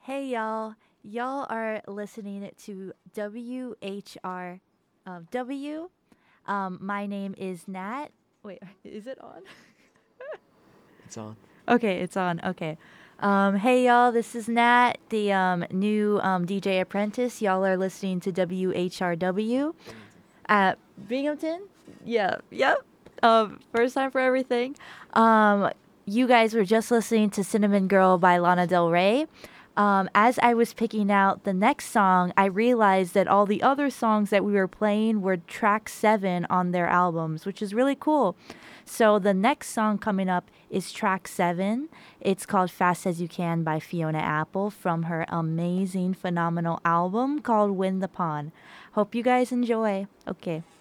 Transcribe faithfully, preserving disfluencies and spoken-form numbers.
Hey y'all. Y'all are listening to W H R um, W. Um, my name is Nat. Wait, is it on? It's on. Okay, it's on. Okay. Um, hey y'all, this is Nat, the um, new um, D J apprentice. Y'all are listening to W H R W Binghamton. at Binghamton. Yeah, yep. Um, first time for everything. Um, you guys were just listening to Cinnamon Girl by Lana Del Rey. Um, as I was picking out the next song, I realized that all the other songs that we were playing were track seven on their albums, which is really cool. So the next song coming up is track seven. It's called Fast as You Can by Fiona Apple from her amazing, phenomenal album called Win the Pawn. Hope you guys enjoy. Okay.